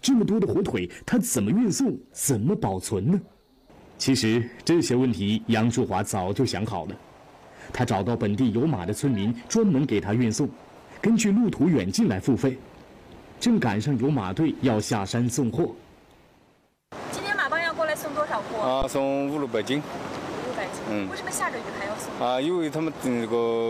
这么多的火腿，他怎么运送？怎么保存呢？其实这些问题，杨树华早就想好了。他找到本地有马的村民，专门给他运送，根据路途远近来付费。正赶上有马队要下山送货。 今天马帮要过来送多少货？ 送500-600斤。 500-600斤。为什么下着雨还要送？ 因为他们这个